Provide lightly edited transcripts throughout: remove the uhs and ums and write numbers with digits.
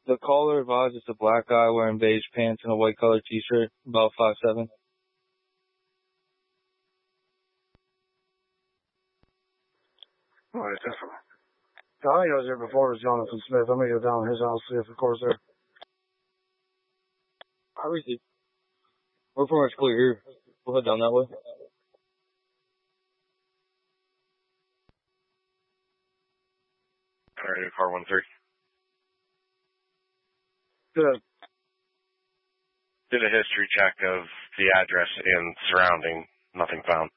The caller advised it's a black guy wearing beige pants and a white colored t-shirt, about 5'7". Alright, definitely. I think I was here before with Jonathan Smith. I'm going to go down to his house, see if the car's there. I received. We're pretty much clear here. We'll head down that way. Alright, car 1-3. Good. Did a history check of the address and surrounding. Nothing found.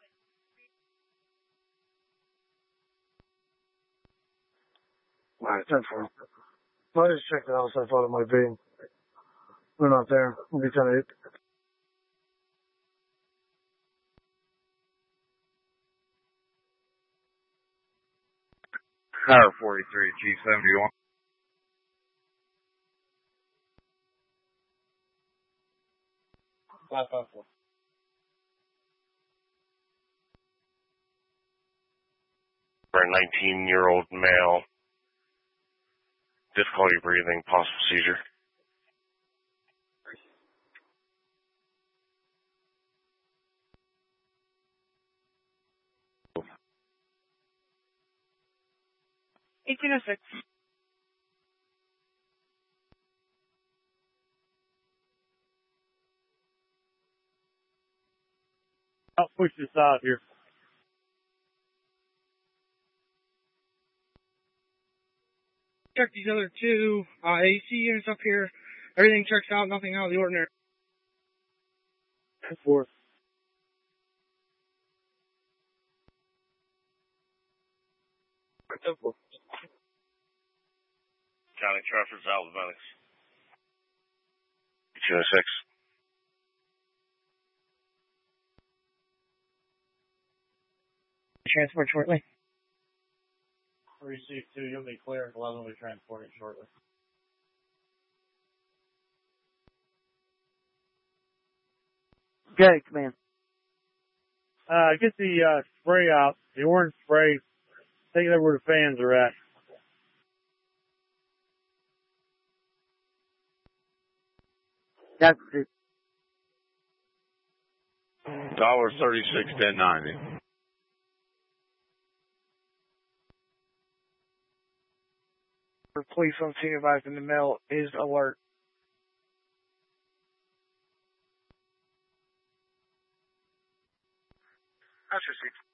Alright, 10-4. I just checked the house. I thought it might be. We're not there. We'll be 10-8. Tower 43, Chief 71. For a 19-year-old male. Difficulty breathing, possible seizure. $18.06. I'll push this out here. Check these other two AC units up here. Everything checks out, nothing out of the ordinary. 4. County Trafford's Alabama. 206. Transport shortly. Receive 2, you'll be clear at 11, we'll be transporting shortly. Okay, command. Get the spray out, the orange spray, take it over where the fans are at. That's it. $36, 1090. Police on scene advising the male is alert. That's received.